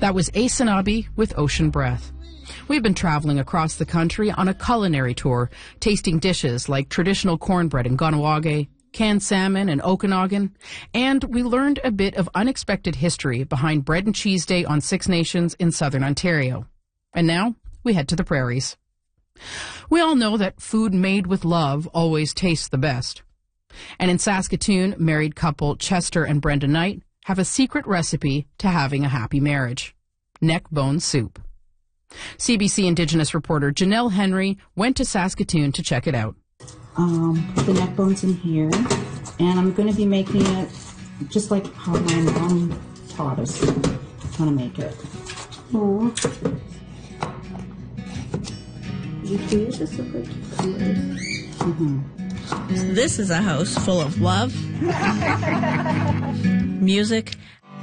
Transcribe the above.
That was Asanabi with Ocean Breath. We've been traveling across the country on a culinary tour, tasting dishes like traditional cornbread in Kahnawake, canned salmon in Okanagan, and we learned a bit of unexpected history behind Bread and Cheese Day on Six Nations in southern Ontario. And now, we head to the prairies. We all know that food made with love always tastes the best. And in Saskatoon, married couple Chester and Brenda Knight have a secret recipe to having a happy marriage: neck bone soup. CBC Indigenous reporter Janelle Henry went to Saskatoon to check it out. Put the neck bones in here, and I'm going to be making it just like how my mom taught us how to make it. Oh. This is a house full of love, music,